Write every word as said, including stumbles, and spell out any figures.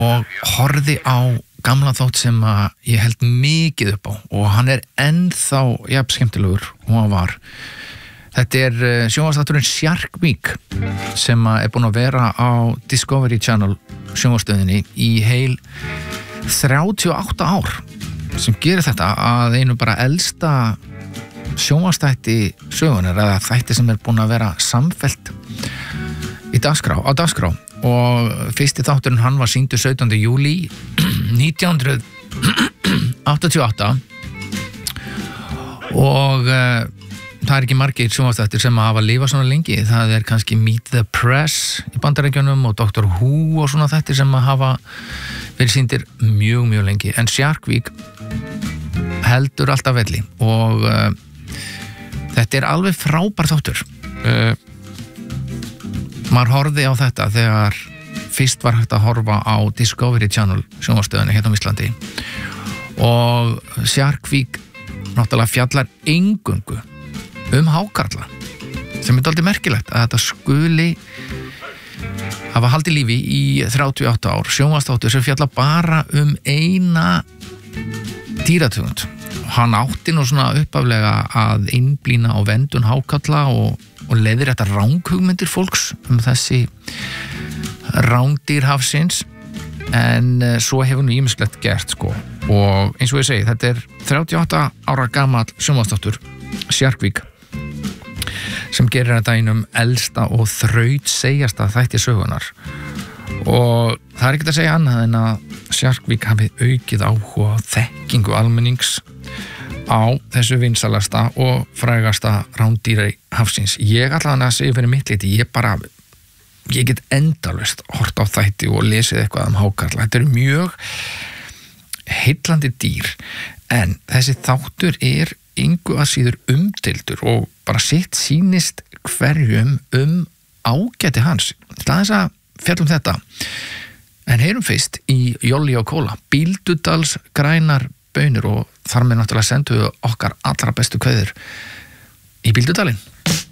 og horfði á gamla þátt sem að ég held mikið upp á og hann er ennþá jafn skemmtilegur og hann var. Þetta er sjónvarpsþátturinn Shark Week sem að er búin að vera á Discovery Channel sjónvarpsstöðinni í heil þrjátíu og átta ár sem gerir þetta að einu bara elsta sjónvarpsþætti sögunar eða þætti sem er búin að vera samfellt í dagskrá, á dagskrá og fyrsti þátturinn hann var sýndur sautjánda júlí nítján hundruð áttatíu og átta og uh, það er ekki margir sjónvarpsþættir sem hafa lifað svona lengi, það er kannski Meet the Press í Bandaríkjunum og Doctor Who og svona þættir sem hafa verið sýndir mjög mjög lengi en Shark Week heldur alltaf velli og uh, þetta er alveg frábær þáttur uh, maður horfði á þetta þegar fyrst var hægt að horfa á Discovery Channel sjónvarpsstöðinni hérna á Íslandi og Shark Week náttúrulega fjallar eingöngu um hákarla sem er dálítið merkilegt að þetta skuli hafa haldið lífi í þrjátíu og átta ár sjónvarpsþáttur sem fjallar bara um eina dýrategund. Hann átti nú svona uppaflega að einblína á verndun hákarla og, og leiðir þetta ranghugmyndir fólks um þessi rándýr hafsins en uh, svo hefur nú ýmislegt gert sko og eins og ég segi þetta er þrjátíu og átta ára gamall sjónvarpsþáttur Shark Week sem gerir þetta einum elsta og þrautsegjasta þætti sögunar og það er ekkert að segja annað en að Shark Week hafi aukið áhuga og þekkingu almennings á þessu vinsalasta og frægasta rándýri hafsins. Ég allavega að segja fyrir mitt liti, ég bara ég get endalaust hort á þætti og lesið eitthvað um hákarla. Þetta eru mjög heillandi dýr en þessi þáttur er engu að síður umdeildur og bara sitt sýnist hverjum um ágæti hans. Það er þess að fjallum þetta en heyrum fyrst í Jolly og Kóla Bíldudals grænar baunir og þar með náttúrulega sendu okkar allra bestu kveður í Bíldudalinn.